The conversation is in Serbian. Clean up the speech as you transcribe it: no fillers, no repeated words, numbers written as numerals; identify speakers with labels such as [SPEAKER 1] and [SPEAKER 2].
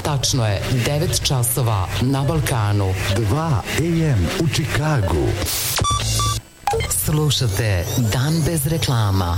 [SPEAKER 1] Tačno je 9 časova na Balkanu.
[SPEAKER 2] 2 AM u Čikagu.
[SPEAKER 1] Slušate Dan bez reklama.